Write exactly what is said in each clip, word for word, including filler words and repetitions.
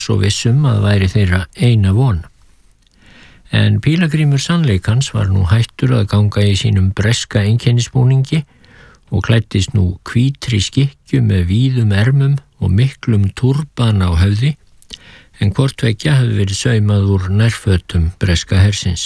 svo vissum að væri þeirra eina von. En pílagrímur sannleikans var nú hættur að ganga í sínum breska einkennisbúningi og klæddist nú hvítri skikkju með víðum ermum og miklum turban á höfði, en hvort tveggja hefði verið saumað úr nærfötum breska hersins.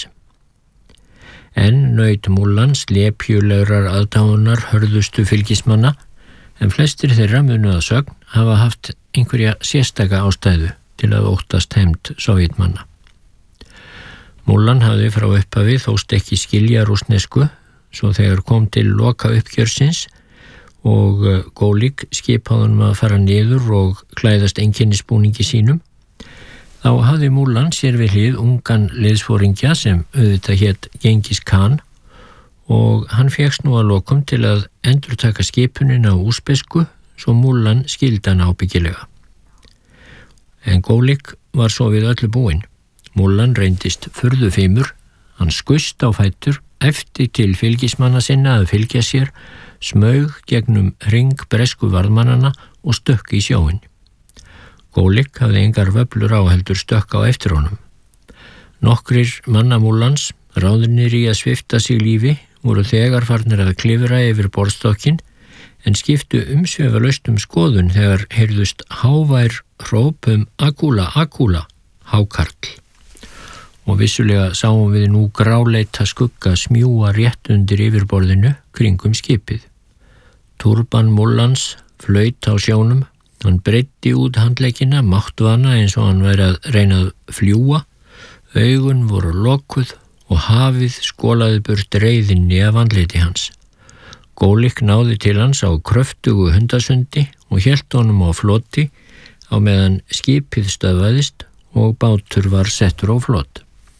En naut Múlans lepjulegrar aðdáunar hörðustu fylgismanna, en flestir þeirra munu að sögn hafa haft einhverja sérstaka ástæðu til að óttast hefnd Sovétmanna. Múlan hafði frá upphafi þóst ekki skilja rússnesku, svo þegar kom til loka uppgjörsins og Gólik skipaði honum að fara niður og klæðast einkennisbúningi sínum, þá hafði Múlan sér við hlið ungan liðsforingja sem auðvitað hét Gengis Khan og hann fékkst nú að lokum til að endurtaka skipunin á úsbesku svo Múlan skildi hann ábyggilega. En Gólik var svo við öllu búinn. Múlan reyndist furðufimur, hann skust á fætur, eftir til fylgismanna sinna að fylgja sér, smaug gegnum hring bresku varðmannana og stökk í sjóinn. Gólik hafði engar vöflur á heldur stökk á eftir honum. Nokkrir manna Múlans, ráðnir í að svipta sig lífi, voru þegar farnir að klifra yfir borðstokkin, en skiptu umsvifalaust um skoðun þegar heyrðust hávær hróp um Akula, Akula, hákarl. Og vissulega sáum við nú gráleita skugga smjúa rétt undir yfirborðinu kringum skipið. Turban Múlans flaut á sjónum, hann breiddi út handleggina máttvana eins og hann væri að reyna að fljúga, augun voru lokuð og hafið skolaði burt reiðinni af andliti hans. Gólik náði til hans á kröftugu hundasundi og hélt honum á floti á meðan skipið stöðvaðist og bátur var settur á flot.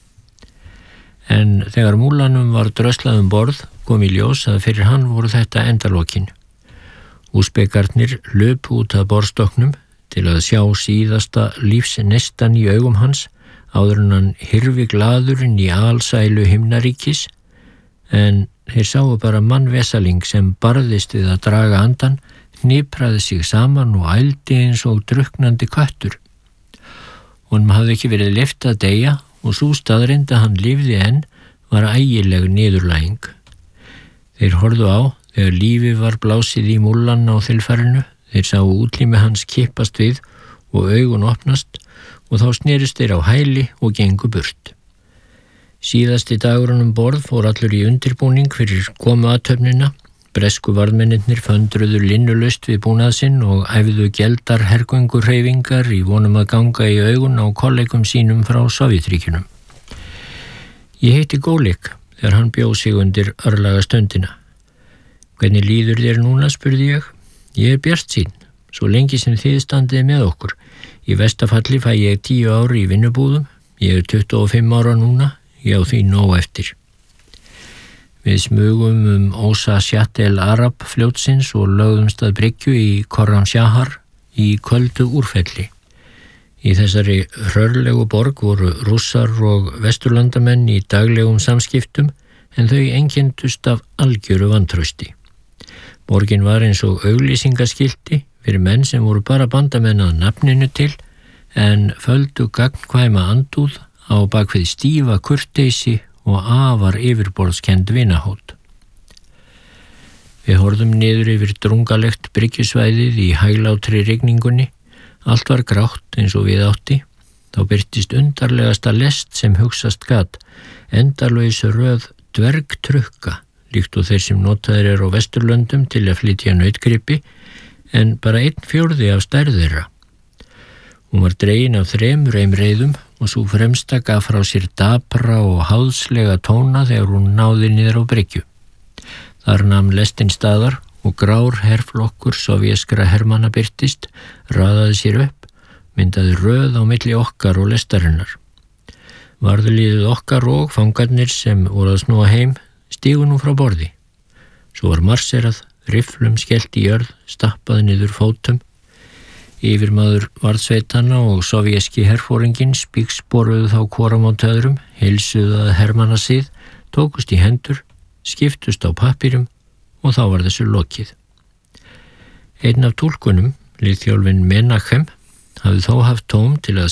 En þegar Múlanum var dröslað um borð kom í ljós að fyrir hann voru þetta endalokin. Úsbekarnir löpu út að borðstokknum til að sjá síðasta lífsnestan í augum hans áður en hann hyrfi glaður inn í alsælu himnaríkis, en þeir sáu bara mannvesaling sem barðist við að draga andan, hnipraði sig saman og ældi eins og drukknandi köttur. Honum hafði ekki verið leyft að deyja og sú staðreynd að hann lifði enn var ægileg niðurlæging. Þeir horfðu á þegar lífið var blásið í Múlan á þilfarinu, þeir sáu útlimi hans kippast við og augun opnast og þá snerist þeir á hæli og gengu burt. Síðasti dagurinn um borð fór allur í undirbúning fyrir komu athöfnina. Bresku varðmennirnir föndruðu linnulaust við búnað sinn og æfðu geldar hergöngurhreyfingar í vonum að ganga í augun á kollegum sínum frá Sovétríkjunum. Ég heiti Gólik þegar hann bjó sig undir örlaga stundina. Hvernig líður þér núna, spurði ég. Ég er bjartsýnn, svo lengi sem þið standið með okkur. Í verstafalli fæ ég tíu ár í vinnubúðum. Ég er tuttugu og fimm ára núna, ég á því nóg eftir. Við smugum um Ósa Sjatel Arab fljótsins og lögðumst að bryggju í Khorram Shahar í köldu úrfelli. Í þessari hrörlegu borg voru Rússar og vesturlandamenn í daglegum samskiptum, en þau einkenndust af algjöru vantrausti. Borgin var eins og auglýsingaskilti fyrir menn sem voru bara bandamenn að nafninu til, en földu gagnkvæma andúð á bakvið stífa kurteisi og afar yfirborðskend vinahót. Við horfðum niður yfir drungalegt bryggjusvæðið í hæglátri rigningunni. Allt var grátt eins og við átti. Þá birtist undarlegasta lest sem hugsast gat, endalaus röð dvergtrukka, líkt og þeir sem notaðir eru á Vesturlöndum til að flytja nautgripi, en bara einn fjórði af stærð þeirra. Hún var dregin af þremur eimreiðum og svo fremsta gaf frá sér dapra og háðslega tóna þegar hún náði niður á bryggju. Þar nam lestin staðar og grár herflokkur sovéskra hermanna birtist, raðaði sér upp, myndaði röð á milli okkar og lestarinnar. Varðliðið okkar og fangarnir sem voru að snúa heim stígu nú frá borði. Svo var marserað, rifflum skellt í jörð, stappaði niður fótum. Yfirmaður varðsveitanna og sovéski herfóringinn spígsporuðu þá hvorum á töðrum, heilsuðu að hermanna síð, tókust í hendur, skiptust á pappírum og þá var þessu lokið. Einn af túlkunum, liðþjálfinn Menachem, hafði þó haft tóm til að